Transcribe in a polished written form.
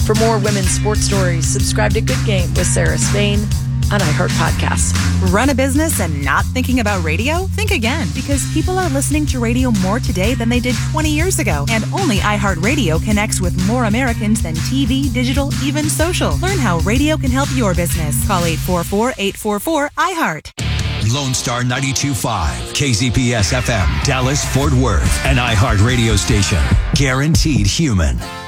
For more women's sports stories, subscribe to Good Game with Sarah Spain on iHeart Podcasts. Run a business and not thinking about radio? Think again, because people are listening to radio more today than they did 20 years ago. And only iHeartRadio connects with more Americans than TV, digital, even social. Learn how radio can help your business. Call 844-844-iHeart. Lone Star 92.5, KZPS FM, Dallas, Fort Worth, an iHeart radio station. Guaranteed human.